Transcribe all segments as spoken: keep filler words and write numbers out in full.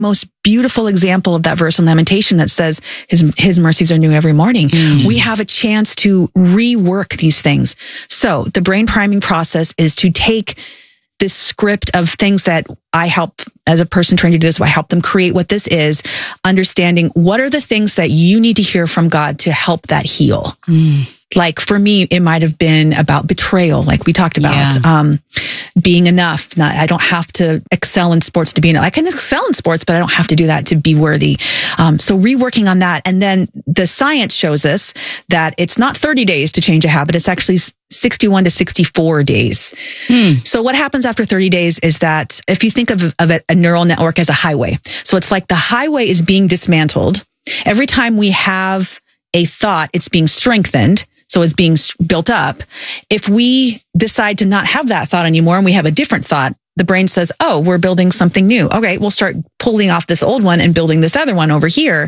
most beautiful example of that verse in Lamentation that says his, his mercies are new every morning. Mm. We have a chance to rework these things. So the brain priming process is to take this script of things that I help as a person trying to do this. I help them create what this is, understanding what are the things that you need to hear from God to help that heal. Mm. Like for me, it might have been about betrayal, like we talked about, yeah. um, being enough. Not, I don't have to excel in sports to be enough. I can excel in sports, but I don't have to do that to be worthy. Um, so reworking on that. And then the science shows us that it's not thirty days to change a habit. It's actually sixty-one to sixty-four days. Hmm. So what happens after thirty days is that if you think of, of a, a neural network as a highway, so it's like the highway is being dismantled. Every time we have a thought, it's being strengthened. So it's being built up. If we decide to not have that thought anymore and we have a different thought, the brain says, oh, we're building something new. Okay, we'll start pulling off this old one and building this other one over here.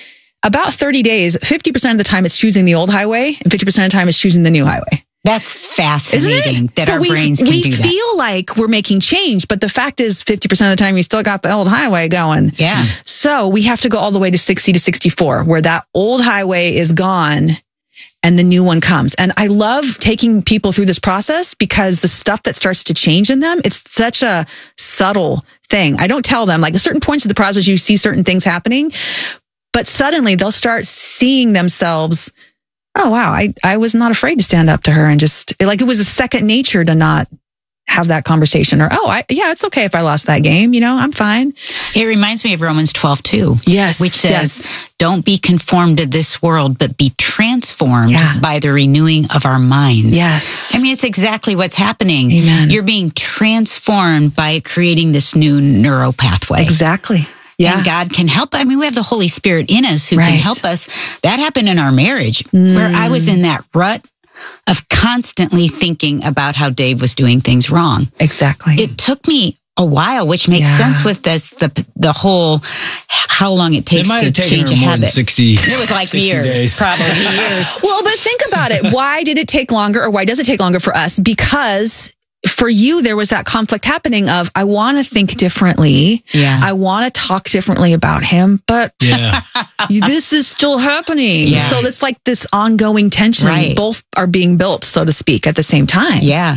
About thirty days, fifty percent of the time it's choosing the old highway and fifty percent of the time it's choosing the new highway. That's fascinating that so our we, brains can we do that. We feel like we're making change, but the fact is fifty percent of the time you still got the old highway going. Yeah. So we have to go all the way to sixty to sixty-four where that old highway is gone and the new one comes. And I love taking people through this process because the stuff that starts to change in them, it's such a subtle thing. I don't tell them, like at certain points of the process, you see certain things happening, but suddenly they'll start seeing themselves, oh, wow, I, I was not afraid to stand up to her and just, like it was a second nature to not have that conversation or, oh, I, yeah, it's okay if I lost that game. You know, I'm fine. It reminds me of Romans twelve two. Yes. Which says, yes. Don't be conformed to this world, but be transformed yeah. by the renewing of our minds. Yes. I mean, it's exactly what's happening. Amen. You're being transformed by creating this new neural pathway. Exactly. Yeah. And God can help. I mean, we have the Holy Spirit in us who right. can help us. That happened in our marriage mm. where I was in that rut of constantly thinking about how Dave was doing things wrong. Exactly. It took me a while, which makes yeah. sense with this, the the whole, how long it takes it might to have taken change her a more habit. Than sixty, it was like years, days. probably years. Well, but think about it. Why did it take longer or why does it take longer for us? Because for you, there was that conflict happening of, I want to think differently. Yeah. I want to talk differently about him, but yeah. this is still happening. Yeah. So it's like this ongoing tension. Right. Both are being built, so to speak, at the same time. Yeah.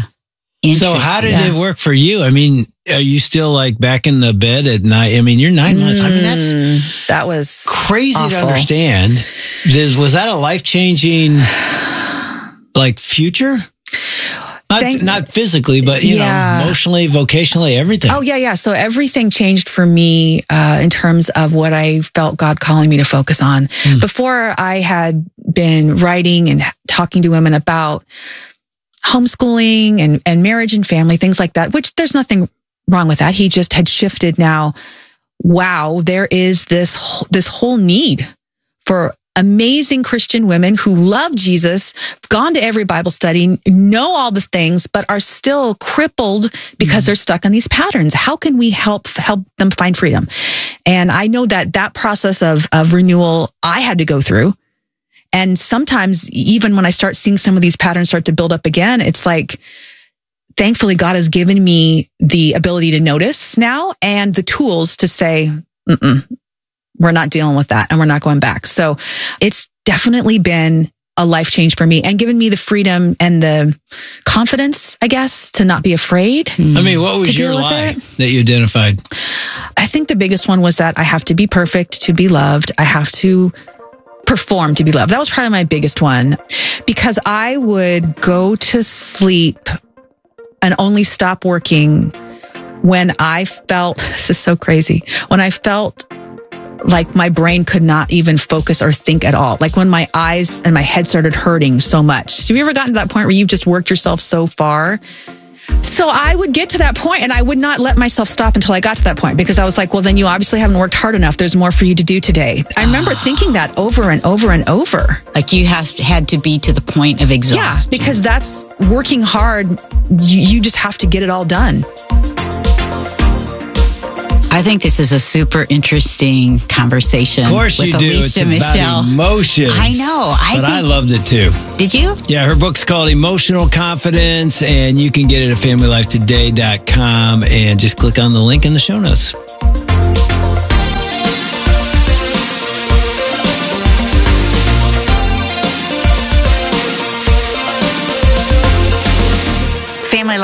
So how did yeah. it work for you? I mean, are you still like back in the bed at night? I mean, you're nine mm, months. I mean, that's that was crazy awful. to understand. Was that a life-changing, like, future? Not, Thank, not physically, but, you yeah. know, emotionally, vocationally, everything. Oh, yeah, yeah. So everything changed for me uh, in terms of what I felt God calling me to focus on. Mm. Before, I had been writing and talking to women about homeschooling and, and marriage and family, things like that, which there's nothing wrong with that. He just had shifted now. Wow, there is this, this whole need for amazing Christian women who love Jesus, gone to every Bible study, know all the things, but are still crippled because mm. they're stuck in these patterns. How can we help help them find freedom? And I know that that process of of renewal I had to go through. And sometimes even when I start seeing some of these patterns start to build up again, it's like, thankfully, God has given me the ability to notice now and the tools to say, mm-mm. We're not dealing with that and we're not going back. So it's definitely been a life change for me and given me the freedom and the confidence, I guess, to not be afraid. I mean, what was your lie that you identified? I think the biggest one was that I have to be perfect to be loved. I have to perform to be loved. That was probably my biggest one because I would go to sleep and only stop working when I felt, this is so crazy, when I felt like my brain could not even focus or think at all. Like when my eyes and my head started hurting so much. Have you ever gotten to that point where you've just worked yourself so far? So I would get to that point and I would not let myself stop until I got to that point because I was like, well, then you obviously haven't worked hard enough. There's more for you to do today. I remember thinking that over and over and over. Like you have had to be to the point of exhaustion. Yeah, because that's working hard. You, you just have to get it all done. I think this is a super interesting conversation. Of course with you do. Alicia It's Michelle. about emotions. I know. I but think, I loved it too. Did you? Yeah, her book's called Emotional Confidence, and you can get it at family life today dot com and just click on the link in the show notes.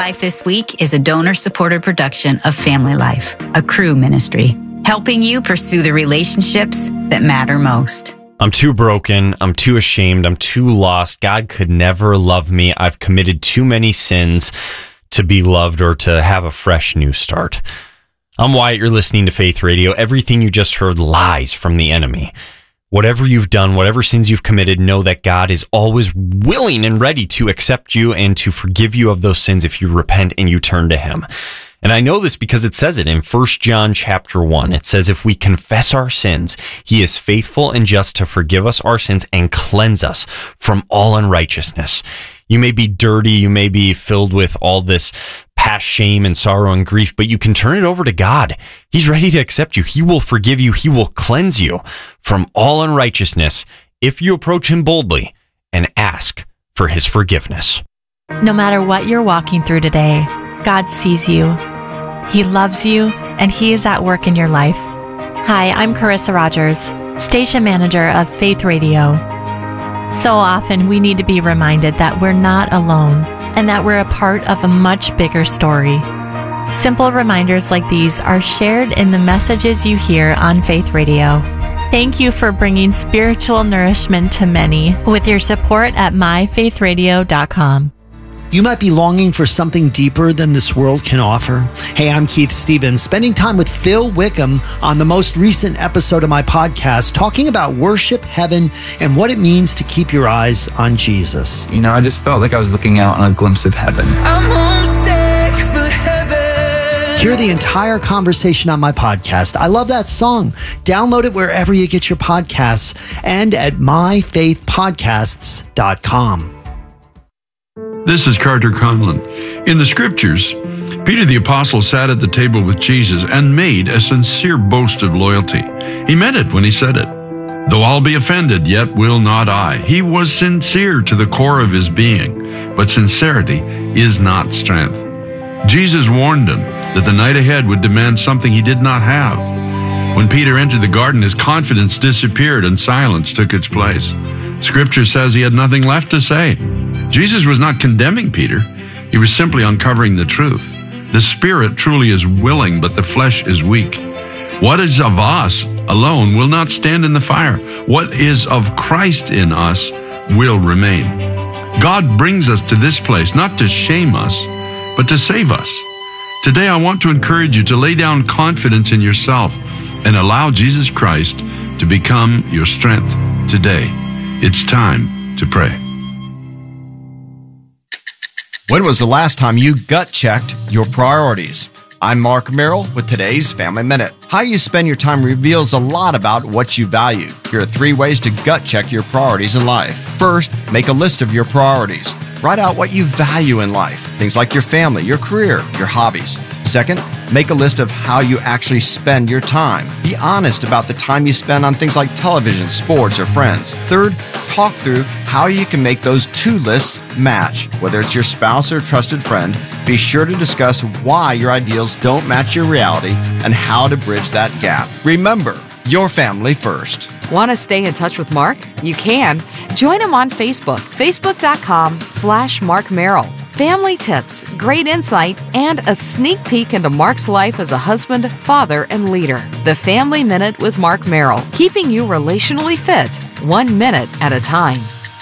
Life This Week is a donor-supported production of Family Life, a Cru ministry, helping you pursue the relationships that matter most. I'm too broken. I'm too ashamed. I'm too lost. God could never love me. I've committed too many sins to be loved or to have a fresh new start. I'm Wyatt. You're listening to Faith Radio. Everything you just heard lies from the enemy. Whatever you've done, whatever sins you've committed, know that God is always willing and ready to accept you and to forgive you of those sins if you repent and you turn to him. And I know this because it says it in First John chapter one. It says, if we confess our sins, he is faithful and just to forgive us our sins and cleanse us from all unrighteousness. You may be dirty, you may be filled with all this past shame and sorrow and grief, but you can turn it over to God. He's ready to accept you. He will forgive you. He will cleanse you from all unrighteousness if you approach him boldly and ask for his forgiveness. No matter what you're walking through today, God sees you. He loves you, and he is at work in your life. Hi, I'm Carissa Rogers, station manager of Faith Radio. So often we need to be reminded that we're not alone and that we're a part of a much bigger story. Simple reminders like these are shared in the messages you hear on Faith Radio. Thank you for bringing spiritual nourishment to many with your support at my faith radio dot com. You might be longing for something deeper than this world can offer. Hey, I'm Keith Stevens, spending time with Phil Wickham on the most recent episode of my podcast, talking about worship, heaven, and what it means to keep your eyes on Jesus. You know, I just felt like I was looking out on a glimpse of heaven. I'm homesick for heaven. Hear the entire conversation on my podcast. I love that song. Download it wherever you get your podcasts and at my faith podcasts dot com. This is Carter Conlon. In the scriptures, Peter the Apostle sat at the table with Jesus and made a sincere boast of loyalty. He meant it when he said it. Though I'll be offended, yet will not I. He was sincere to the core of his being, but sincerity is not strength. Jesus warned him that the night ahead would demand something he did not have. When Peter entered the garden, his confidence disappeared and silence took its place. Scripture says he had nothing left to say. Jesus was not condemning Peter. He was simply uncovering the truth. The spirit truly is willing, but the flesh is weak. What is of us alone will not stand in the fire. What is of Christ in us will remain. God brings us to this place not to shame us, but to save us. Today, I want to encourage you to lay down confidence in yourself and allow Jesus Christ to become your strength today. It's time to pray. When was the last time you gut-checked your priorities? I'm Mark Merrill with today's Family Minute. How you spend your time reveals a lot about what you value. Here are three ways to gut-check your priorities in life. First, make a list of your priorities. Write out what you value in life. Things like your family, your career, your hobbies. Second, make a list of how you actually spend your time. Be honest about the time you spend on things like television, sports, or friends. Third, talk through how you can make those two lists match. Whether it's your spouse or trusted friend, be sure to discuss why your ideals don't match your reality and how to bridge that gap. Remember, your family first. Want to stay in touch with Mark? You can. Join him on Facebook, facebook.com slash Mark Merrill. Family tips, great insight, and a sneak peek into Mark's life as a husband, father, and leader. The Family Minute with Mark Merrill, keeping you relationally fit, one minute at a time.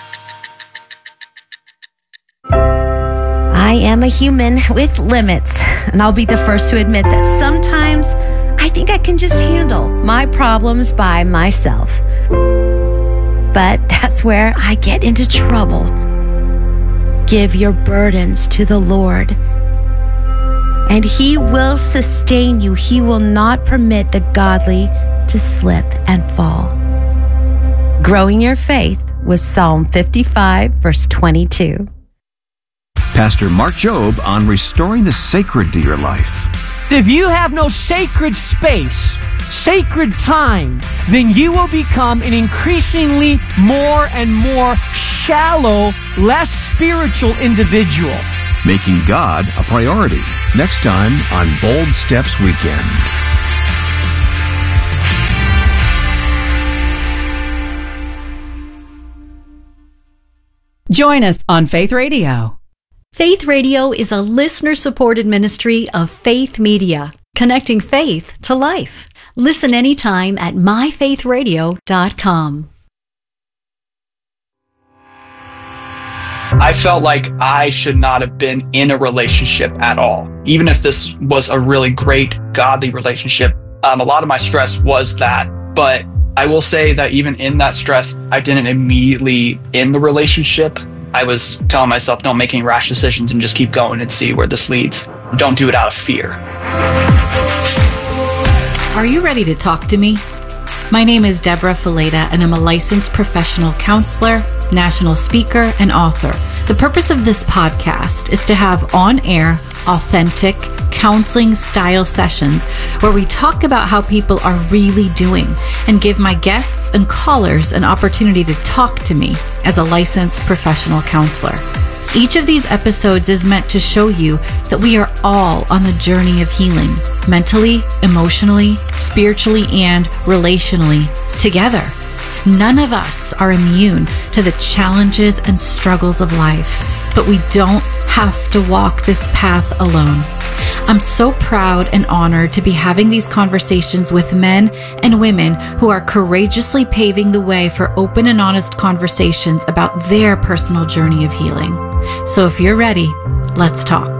I am a human with limits, and I'll be the first to admit that sometimes I think I can just handle my problems by myself. But that's where I get into trouble. Give your burdens to the Lord, and He will sustain you. He will not permit the godly to slip and fall. Growing your faith with Psalm fifty-five, verse twenty-two. Pastor Mark Jobe on restoring the sacred to your life. If you have no sacred space, sacred time, then you will become an increasingly more and more shallow, less spiritual individual. Making God a priority. Next time on Bold Steps Weekend. Join us on Faith Radio. Faith Radio is a listener-supported ministry of Faith Media, connecting faith to life. Listen anytime at my faith radio dot com. I felt like I should not have been in a relationship at all. Even if this was a really great, godly relationship, um, a lot of my stress was that. But I will say that even in that stress, I didn't immediately end the relationship. I was telling myself, don't make any rash decisions and just keep going and see where this leads. Don't do it out of fear. Are you ready to talk to me? My name is Deborah Fileta, and I'm a licensed professional counselor, national speaker, and author. The purpose of this podcast is to have on-air, authentic, counseling-style sessions where we talk about how people are really doing and give my guests and callers an opportunity to talk to me as a licensed professional counselor. Each of these episodes is meant to show you that we are all on the journey of healing, mentally, emotionally, spiritually, and relationally, together. None of us are immune to the challenges and struggles of life, but we don't have to walk this path alone. I'm so proud and honored to be having these conversations with men and women who are courageously paving the way for open and honest conversations about their personal journey of healing. So if you're ready, let's talk.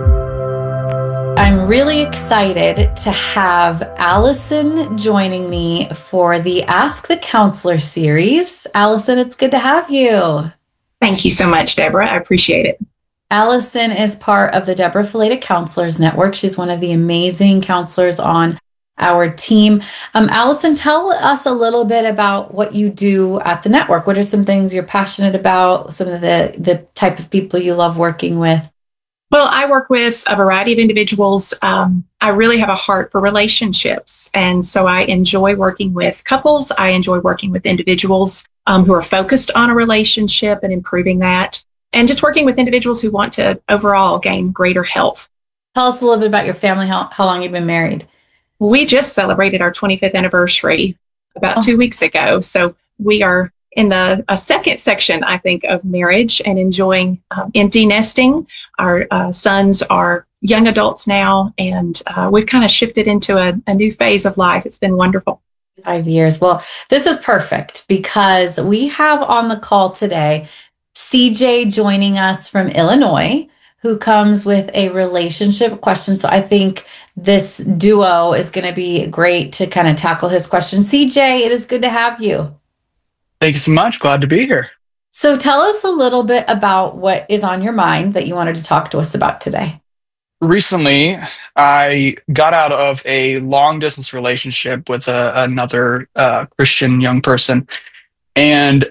I'm really excited to have Allison joining me for the Ask the Counselor series. Allison, it's good to have you. Thank you so much, Deborah. I appreciate it. Allison is part of the Deborah Fileta Counselors Network. She's one of the amazing counselors on our team. Um, Allison, tell us a little bit about what you do at the network. What are some things you're passionate about? Some of the, the type of people you love working with? Well, I work with a variety of individuals. Um, I really have a heart for relationships. And so I enjoy working with couples. I enjoy working with individuals um, who are focused on a relationship and improving that. And just working with individuals who want to overall gain greater health. Tell us a little bit about your family, how, how long you've been married. We just celebrated our twenty-fifth anniversary about oh. two weeks ago. So we are in the a second section, I think, of marriage and enjoying um, empty nesting. Our uh, sons are young adults now, and uh, we've kind of shifted into a, a new phase of life. It's been wonderful. Five years. Well, this is perfect because we have on the call today C J joining us from Illinois, who comes with a relationship question. So I think this duo is going to be great to kind of tackle his question. C J, it is good to have you. Thank you so much. Glad to be here. So tell us a little bit about what is on your mind that you wanted to talk to us about today. Recently, I got out of a long distance relationship with a, another uh, Christian young person. And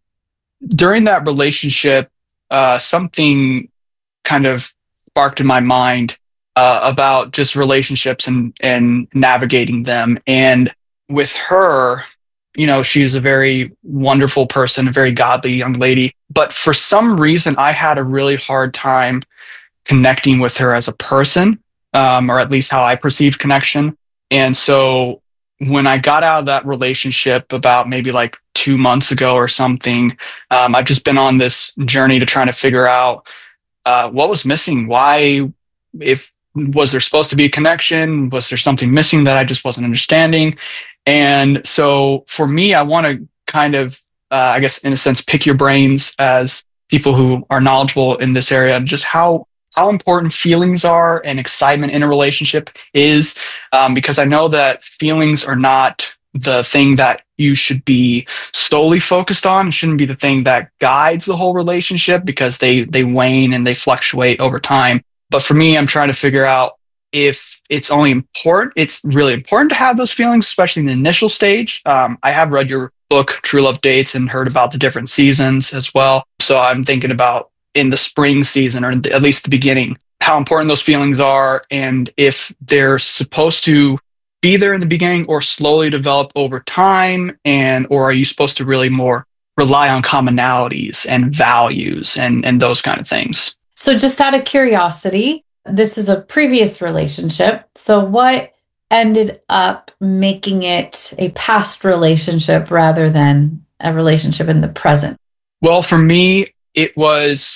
during that relationship, uh, something kind of sparked in my mind uh, about just relationships and, and navigating them. And with her, you know, she's a very wonderful person, a very godly young lady. But for some reason, I had a really hard time connecting with her as a person, um, or at least how I perceived connection. And so when I got out of that relationship about maybe like two months ago or something, um, I've just been on this journey to try to figure out uh, what was missing. Why, if was there supposed to be a connection? Was there something missing that I just wasn't understanding? And so for me, I want to kind of, uh, I guess, in a sense, pick your brains as people who are knowledgeable in this area, just how how important feelings are and excitement in a relationship is, um, because I know that feelings are not the thing that you should be solely focused on. It shouldn't be the thing that guides the whole relationship because they they wane and they fluctuate over time. But for me, I'm trying to figure out if it's only important, it's really important to have those feelings, especially in the initial stage. Um, I have read your book, True Love Dates, and heard about the different seasons as well. So I'm thinking about in the spring season, or at least the beginning, how important those feelings are, and if they're supposed to be there in the beginning or slowly develop over time, and or are you supposed to really more rely on commonalities and values and, and those kind of things. So just out of curiosity, this is a previous relationship. So what ended up making it a past relationship rather than a relationship in the present? Well, for me, it was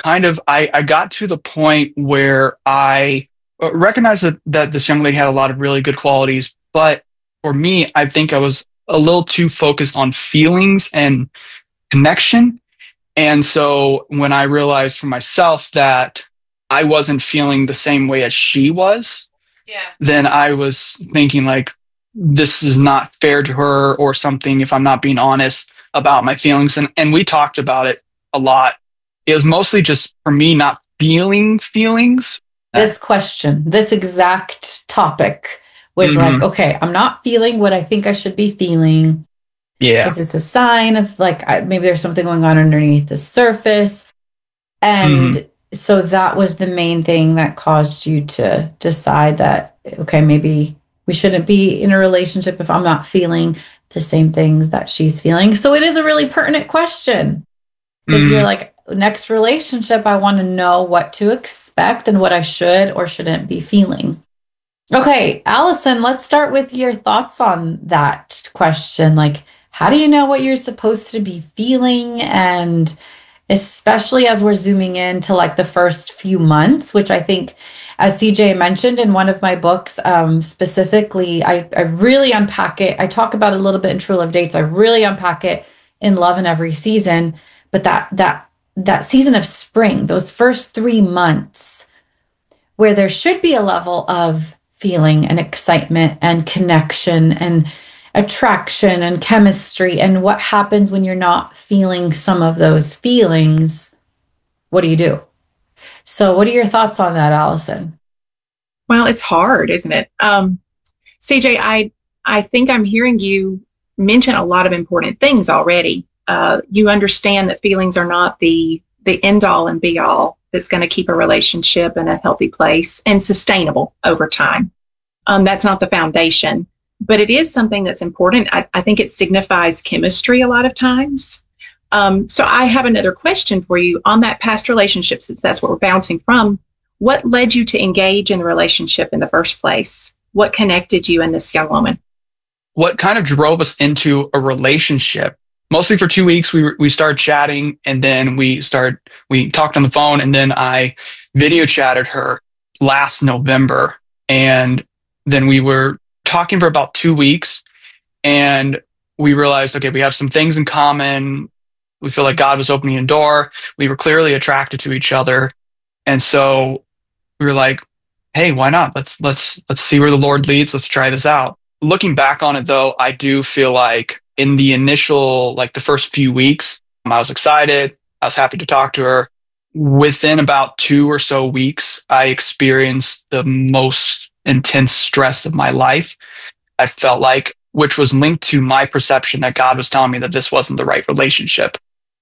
kind of, I, I got to the point where I recognized that, that this young lady had a lot of really good qualities. But for me, I think I was a little too focused on feelings and connection. And so when I realized for myself that I wasn't feeling the same way as she was, yeah. then I was thinking like, this is not fair to her or something if I'm not being honest about my feelings. And, and we talked about it a lot. It was mostly just for me not feeling feelings. This question, this exact topic was mm-hmm. like, okay, I'm not feeling what I think I should be feeling. Yeah. Is this a sign of like, I, maybe there's something going on underneath the surface? And mm-hmm. so that was the main thing that caused you to decide that, okay, maybe we shouldn't be in a relationship if I'm not feeling the same things that she's feeling. So it is a really pertinent question because mm-hmm. you're like, next relationship, I want to know what to expect and what I should or shouldn't be feeling. Okay, Allison, let's start with your thoughts on that question. Like, how do you know what you're supposed to be feeling? And especially as we're zooming into like the first few months, which I think, as C J mentioned in one of my books, um, specifically, I, I really unpack it. I talk about it a little bit in True Love Dates. I really unpack it in Love in Every Season. But that that that season of spring, those first three months, where there should be a level of feeling and excitement and connection and attraction and chemistry, and what happens when you're not feeling some of those feelings, what do you do? So what are your thoughts on that, Allison? Well, it's hard, isn't it? Um, C J, I, I think I'm hearing you mention a lot of important things already. Uh, you understand that feelings are not the, the end all and be all that's going to keep a relationship in a healthy place and sustainable over time. Um, that's not the foundation, but it is something that's important. I, I think it signifies chemistry a lot of times. Um, so I have another question for you on that past relationship, since that's what we're bouncing from. What led you to engage in the relationship in the first place? What connected you and this young woman? What kind of drove us into a relationship? Mostly for two weeks, we we started chatting, and then we started we talked on the phone, and then I video chatted her last November, and then we were talking for about two weeks, and we realized, okay, we have some things in common. We feel like God was opening a door. We were clearly attracted to each other, and so we were like, hey, why not? Let's let's let's see where the Lord leads. Let's try this out. Looking back on it, though, I do feel like in the initial, like the first few weeks, I was excited. I was happy to talk to her. Within about two or so weeks, I experienced the most intense stress of my life. I felt like, which was linked to my perception that God was telling me that this wasn't the right relationship.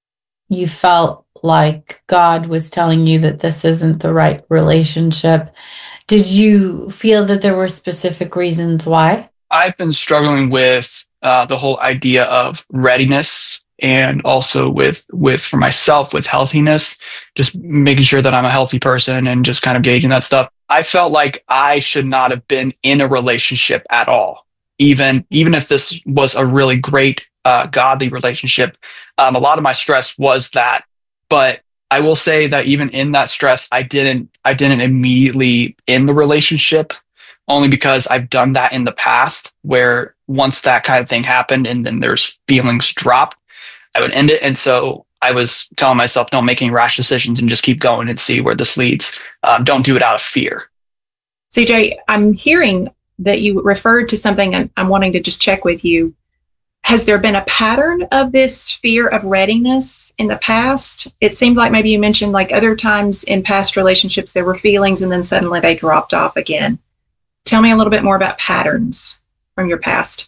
You felt like God was telling you that this isn't the right relationship. Did you feel that there were specific reasons why? I've been struggling with uh, the whole idea of readiness, and also with, with for myself, with healthiness, just making sure that I'm a healthy person and just kind of gauging that stuff. I felt like I should not have been in a relationship at all. Even, even if this was a really great, uh, godly relationship, um, a lot of my stress was that. But I will say that even in that stress, I didn't, I didn't immediately end the relationship, only because I've done that in the past, where once that kind of thing happened and then there's feelings drop, I would end it. And so I was telling myself, don't make any rash decisions and just keep going and see where this leads. Um, don't do it out of fear. C J, I'm hearing that you referred to something, and I'm wanting to just check with you. Has there been a pattern of this fear of readiness in the past? It seemed like maybe you mentioned like other times in past relationships, there were feelings and then suddenly they dropped off again. Tell me a little bit more about patterns from your past.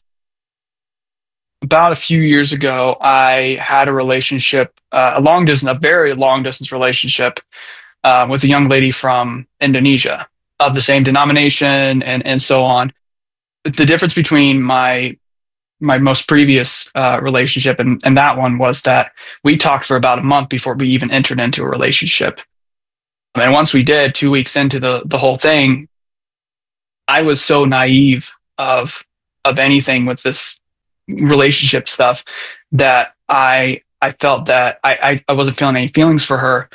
About a few years ago, I had a relationship, uh, a long distance, a very long distance relationship uh, with a young lady from Indonesia of the same denomination and, and so on. The difference between my my most previous uh, relationship and, and that one was that we talked for about a month before we even entered into a relationship. And once we did, two weeks into the the whole thing, I was so naive of of anything with this relationship stuff that I I felt that I, I, I wasn't feeling any feelings for her.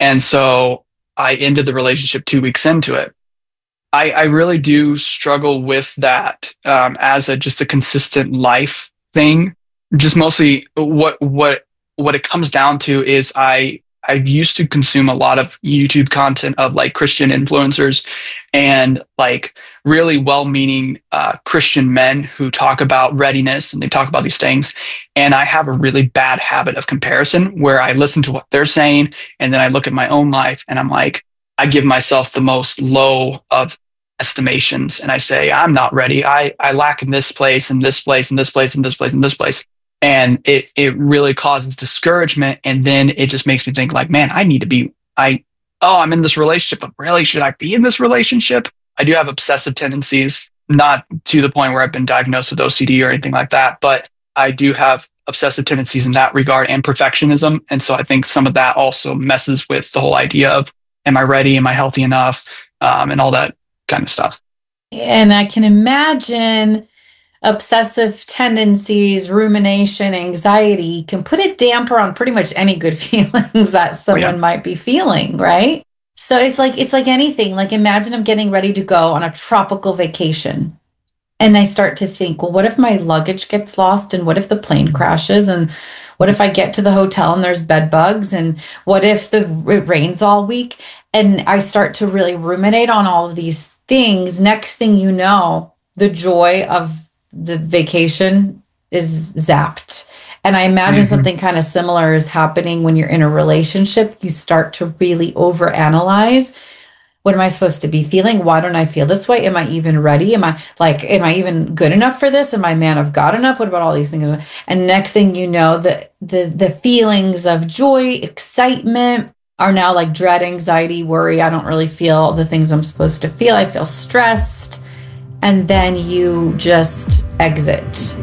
And so I ended the relationship two weeks into it. I, I really do struggle with that um, as a just a consistent life thing. Just mostly what what what it comes down to is I I used to consume a lot of YouTube content of like Christian influencers and like really well-meaning uh, Christian men who talk about readiness and they talk about these things. And I have a really bad habit of comparison where I listen to what they're saying and then I look at my own life and I'm like, I give myself the most low of estimations and I say, I'm not ready. I, I lack in this place and this place and this place and this place and this place. And it, it really causes discouragement. And then it just makes me think like, man, I need to be, I, oh, I'm in this relationship, but really, should I be in this relationship? I do have obsessive tendencies, not to the point where I've been diagnosed with O C D or anything like that, but I do have obsessive tendencies in that regard and perfectionism. And so I think some of that also messes with the whole idea of, am I ready? Am I healthy enough? Um, and all that kind of stuff. And I can imagine obsessive tendencies, rumination, anxiety can put a damper on pretty much any good feelings that someone oh, yeah. might be feeling, right? So it's like it's like anything. Like imagine I'm getting ready to go on a tropical vacation and I start to think, well, what if my luggage gets lost and what if the plane crashes and what if I get to the hotel and there's bed bugs and what if the it rains all week? And I start to really ruminate on all of these things. Next thing you know, the joy of the vacation is zapped. And I imagine mm-hmm. something kind of similar is happening when you're in a relationship. You start to really overanalyze. What am I supposed to be feeling? Why don't I feel this way? Am I even ready? Am I like, am I even good enough for this? Am I man of God enough? What about all these things? And next thing you know, the the the feelings of joy, excitement are now like dread, anxiety, worry. I don't really feel the things I'm supposed to feel. I feel stressed. And then you just exit.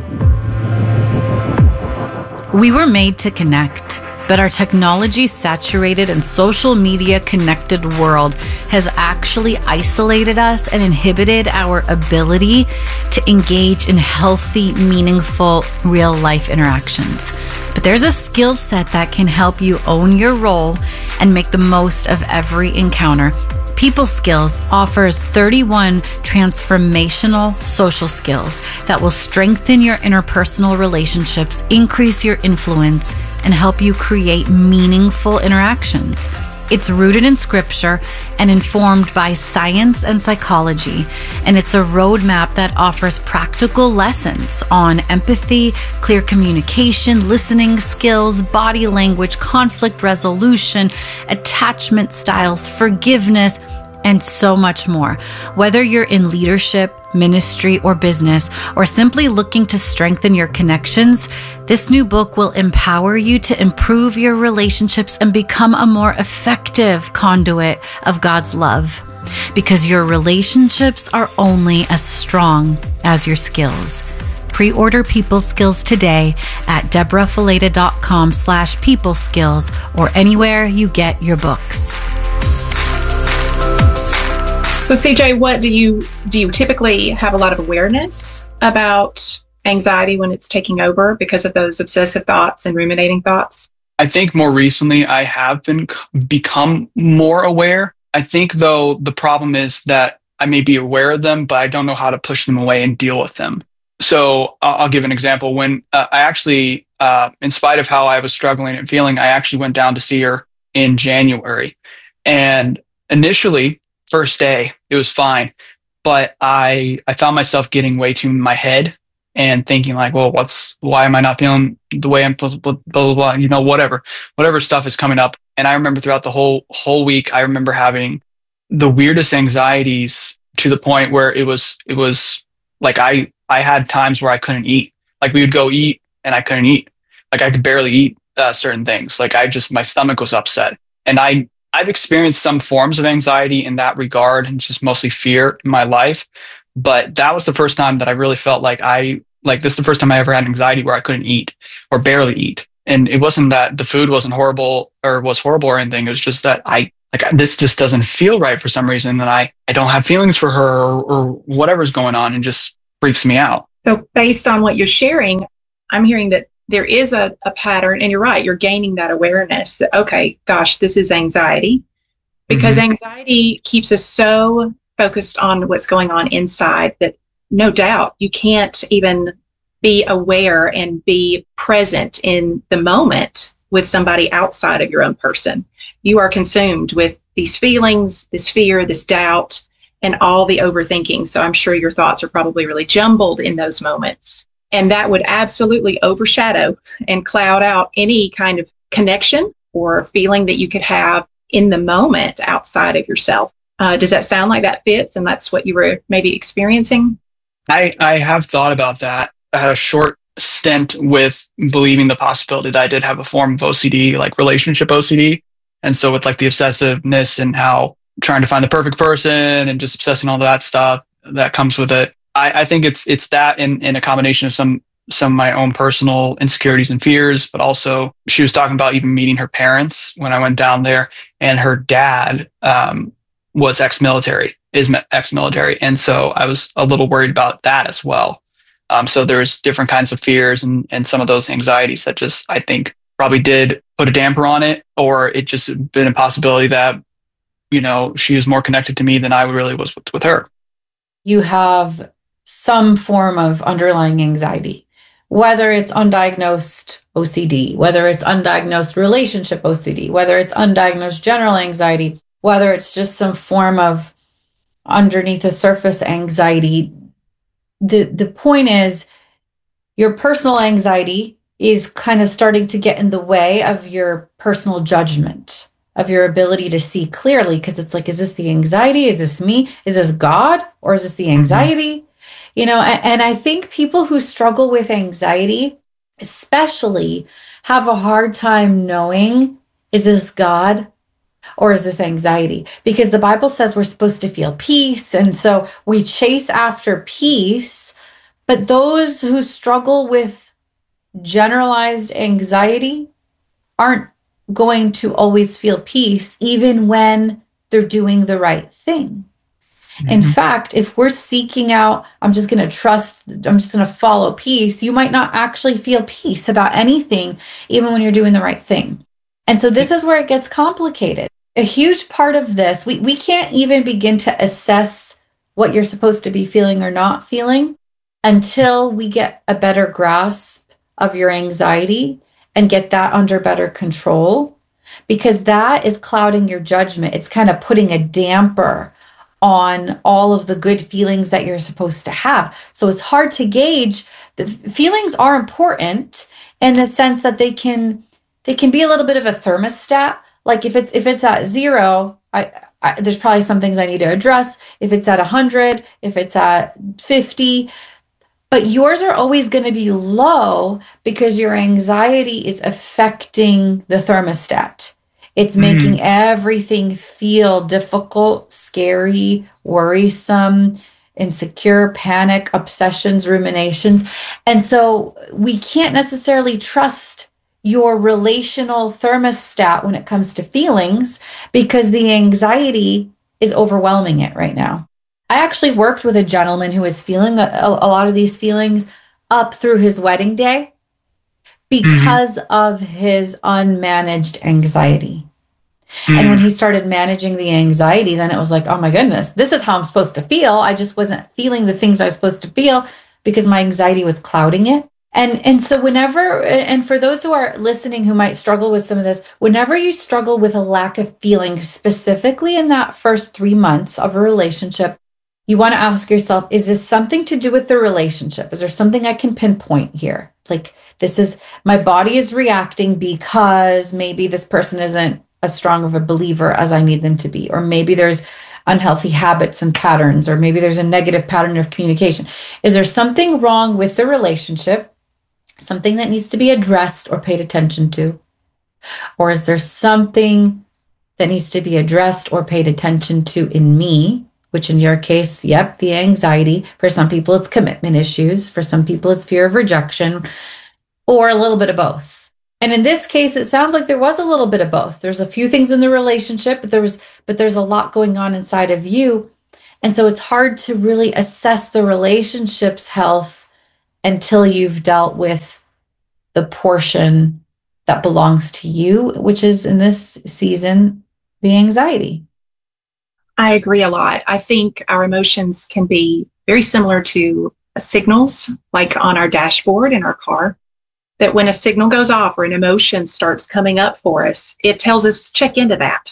We were made to connect, but our technology-saturated and social media-connected world has actually isolated us and inhibited our ability to engage in healthy, meaningful, real-life interactions. But there's a skill set that can help you own your role and make the most of every encounter. People Skills offers thirty-one transformational social skills that will strengthen your interpersonal relationships, increase your influence, and help you create meaningful interactions. It's rooted in scripture and informed by science and psychology, and it's a roadmap that offers practical lessons on empathy, clear communication, listening skills, body language, conflict resolution, attachment styles, forgiveness, and so much more. Whether you're in leadership, ministry, or business, or simply looking to strengthen your connections, this new book will empower you to improve your relationships and become a more effective conduit of God's love. Because your relationships are only as strong as your skills. Pre-order People Skills today at deborahfileta.com slash people skills or anywhere you get your books. So C J, what do you do you typically have a lot of awareness about anxiety when it's taking over because of those obsessive thoughts and ruminating thoughts? I think more recently I have been become more aware. I think though the problem is that I may be aware of them, but I don't know how to push them away and deal with them. So uh, I'll give an example. When uh, I actually, uh, in spite of how I was struggling and feeling, I actually went down to see her in January. And initially, first day, it was fine. But I, I found myself getting way too in my head and thinking like, well, what's, why am I not feeling the way I'm supposed to, blah, blah, blah, blah, you know, whatever, whatever stuff is coming up. And I remember throughout the whole, whole week, I remember having the weirdest anxieties to the point where it was, it was like, I, I had times where I couldn't eat. Like we would go eat and I couldn't eat. Like I could barely eat uh, certain things. Like I just, my stomach was upset. And I, I've experienced some forms of anxiety in that regard and just mostly fear in my life. But that was the first time that I really felt like I, like this is the first time I ever had anxiety where I couldn't eat or barely eat. And it wasn't that the food wasn't horrible or was horrible or anything. It was just that I, like, this just doesn't feel right for some reason. And I, I don't have feelings for her or, or whatever's going on and just freaks me out. So based on what you're sharing, I'm hearing that there is a, a pattern, and you're right, you're gaining that awareness that, okay, gosh, this is anxiety, because mm-hmm. anxiety keeps us so focused on what's going on inside that no doubt you can't even be aware and be present in the moment with somebody outside of your own person. You are consumed with these feelings, this fear, this doubt, and all the overthinking. So I'm sure your thoughts are probably really jumbled in those moments. And that would absolutely overshadow and cloud out any kind of connection or feeling that you could have in the moment outside of yourself. Uh, does that sound like that fits and that's what you were maybe experiencing? I, I have thought about that. I had a short stint with believing the possibility that I did have a form of O C D, like relationship O C D. And so with like the obsessiveness and how trying to find the perfect person and just obsessing all that stuff that comes with it. I, I think it's it's that in, in a combination of some some of my own personal insecurities and fears, but also she was talking about even meeting her parents when I went down there, and her dad um, was ex-military, is ex-military. And so I was a little worried about that as well. Um, so there's different kinds of fears and, and some of those anxieties that just, I think, probably did put a damper on it, or it just been a possibility that, you know, she was more connected to me than I really was with, with her. You have some form of underlying anxiety, whether it's undiagnosed O C D, whether it's undiagnosed relationship O C D, whether it's undiagnosed general anxiety, whether it's just some form of underneath the surface anxiety. The, the point is your personal anxiety is kind of starting to get in the way of your personal judgment, of your ability to see clearly. Because it's like, is this the anxiety? Is this me? Is this God? Or is this the anxiety? Mm-hmm. You know, and, and I think people who struggle with anxiety, especially, have a hard time knowing, is this God or is this anxiety? Because the Bible says we're supposed to feel peace. And so we chase after peace. But those who struggle with generalized anxiety aren't going to always feel peace, even when they're doing the right thing. Mm-hmm. In fact, if we're seeking out, I'm just going to trust, I'm just going to follow peace, you might not actually feel peace about anything, even when you're doing the right thing. And so this is where it gets complicated. A huge part of this, we, we can't even begin to assess what you're supposed to be feeling or not feeling until we get a better grasp of your anxiety and get that under better control, because that is clouding your judgment. It's kind of putting a damper on all of the good feelings that you're supposed to have. So it's hard to gauge. The feelings are important in the sense that they can they can be a little bit of a thermostat. Like if it's if it's at zero, I, I there's probably some things I need to address. If it's at one hundred, if it's at fifty, but yours are always going to be low because your anxiety is affecting the thermostat. It's making mm. everything feel difficult, scary, worrisome, insecure, panic, obsessions, ruminations. And so we can't necessarily trust your relational thermostat when it comes to feelings because the anxiety is overwhelming it right now. I actually worked with a gentleman who was feeling a, a lot of these feelings up through his wedding day because mm-hmm. of his unmanaged anxiety. Mm-hmm. And when he started managing the anxiety, then it was like, oh my goodness, this is how I'm supposed to feel. I just wasn't feeling the things I was supposed to feel because my anxiety was clouding it. And and so whenever, and for those who are listening who might struggle with some of this, whenever you struggle with a lack of feeling, specifically in that first three months of a relationship, you want to ask yourself, is this something to do with the relationship? Is there something I can pinpoint here? Like this is, my body is reacting because maybe this person isn't as strong of a believer as I need them to be. Or maybe there's unhealthy habits and patterns, or maybe there's a negative pattern of communication. Is there something wrong with the relationship? Something that needs to be addressed or paid attention to? Or is there something that needs to be addressed or paid attention to in me? Which in your case, yep, the anxiety. For some people, it's commitment issues. For some people, it's fear of rejection, or a little bit of both. And in this case, it sounds like there was a little bit of both. There's a few things in the relationship, but there was, but there's a lot going on inside of you. And so it's hard to really assess the relationship's health until you've dealt with the the portion that belongs to you, which is in this season, the anxiety. I agree a lot. I think our emotions can be very similar to signals, like on our dashboard in our car, that when a signal goes off or an emotion starts coming up for us, it tells us check into that.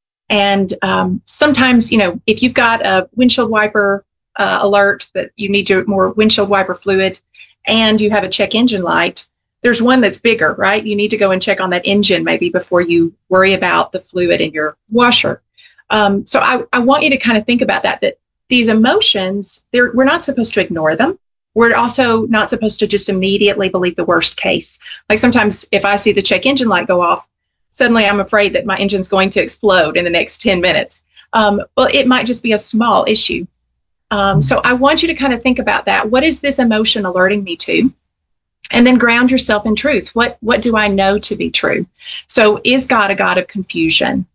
And um, sometimes, you know, if you've got a windshield wiper uh, alert that you need your more windshield wiper fluid and you have a check engine light, there's one that's bigger, right? You need to go and check on that engine maybe before you worry about the fluid in your washer. Um, so I, I want you to kind of think about that, that these emotions, they're, we're not supposed to ignore them. We're also not supposed to just immediately believe the worst case. Like sometimes if I see the check engine light go off, suddenly I'm afraid that my engine's going to explode in the next ten minutes. Um, well, it might just be a small issue. Um, so I want you to kind of think about that. What is this emotion alerting me to? And then ground yourself in truth. What, what do I know to be true? So is God a God of confusion?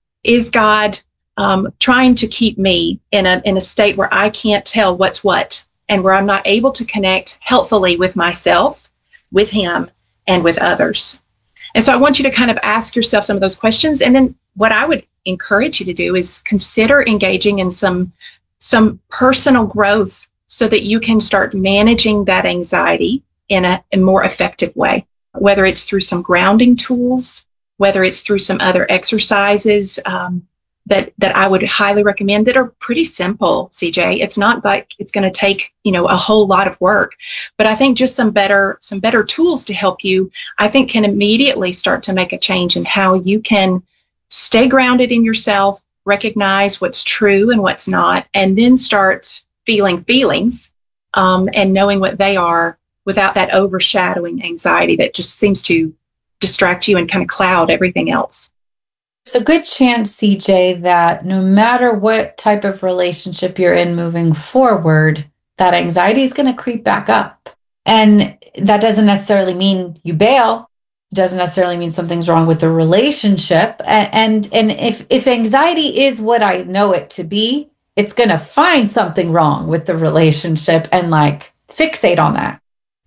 Is God um, trying to keep me in a, in a state where I can't tell what's what and where I'm not able to connect helpfully with myself, with Him, and with others? And so I want you to kind of ask yourself some of those questions. And then what I would encourage you to do is consider engaging in some, some personal growth so that you can start managing that anxiety in a, a more effective way, whether it's through some grounding tools, whether it's through some other exercises um, that that I would highly recommend that are pretty simple, C J. It's not like it's going to take, you know, a whole lot of work, but I think just some better some better tools to help you, I think, can immediately start to make a change in how you can stay grounded in yourself, recognize what's true and what's not, and then start feeling feelings um, and knowing what they are without that overshadowing anxiety that just seems to distract you and kind of cloud everything else. There's a good chance, C J, that no matter what type of relationship you're in moving forward, that anxiety is going to creep back up. And that doesn't necessarily mean you bail. It doesn't necessarily mean something's wrong with the relationship. And, and, and if, if anxiety is what I know it to be, it's going to find something wrong with the relationship and like fixate on that.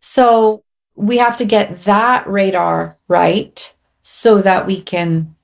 So we have to get that radar right so that we can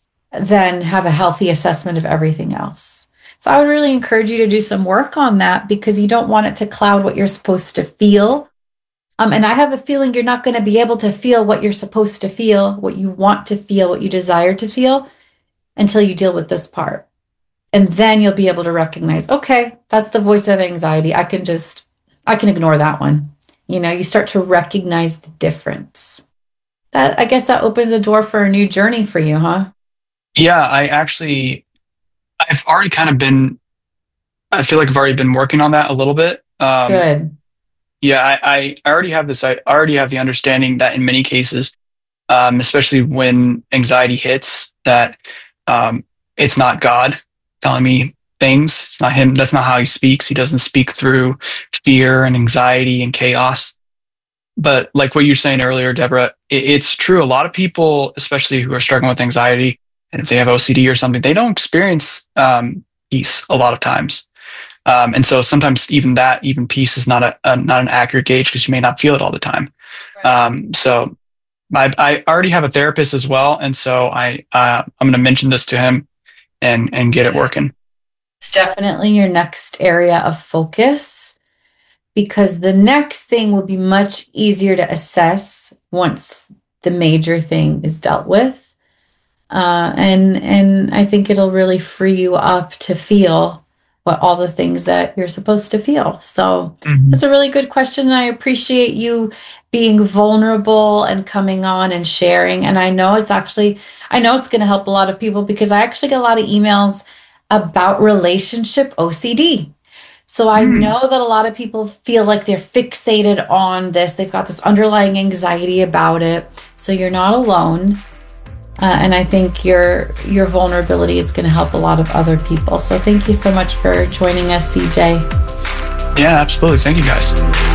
then have a healthy assessment of everything else. So I would really encourage you to do some work on that because you don't want it to cloud what you're supposed to feel. Um, and I have a feeling you're not going to be able to feel what you're supposed to feel, what you want to feel, what you desire to feel until you deal with this part. And then you'll be able to recognize, okay, that's the voice of anxiety. I can just, I can ignore that one. You know, you start to recognize the difference. That, I guess that opens the door for a new journey for you, huh? Yeah, I actually, I've already kind of been, I feel like I've already been working on that a little bit. Um, Good. Yeah, I, I already have this, I already have the understanding that in many cases, um, especially when anxiety hits, that um, it's not God telling me things. It's not Him. That's not how He speaks. He doesn't speak through fear and anxiety and chaos. But like what you're saying earlier, Deborah, it, it's true. A lot of people, especially who are struggling with anxiety, and if they have O C D or something, they don't experience um, peace a lot of times. Um, and so sometimes even that, even peace is not a, a not an accurate gauge because you may not feel it all the time. Right. Um, so I, I already have a therapist as well. And so I, uh, I'm going to mention this to him and, and get it working. It's definitely your next area of focus because the next thing will be much easier to assess once the major thing is dealt with. Uh, and and I think it'll really free you up to feel what all the things that you're supposed to feel. So mm-hmm. That's a really good question. And I appreciate you being vulnerable and coming on and sharing. And I know it's actually, I know it's going to help a lot of people because I actually get a lot of emails about relationship O C D. So I mm. know that a lot of people feel like they're fixated on this. They've got this underlying anxiety about it. So you're not alone. Uh, and I think your your vulnerability is going to help a lot of other people. So thank you so much for joining us, C J. Yeah, absolutely. Thank you, guys.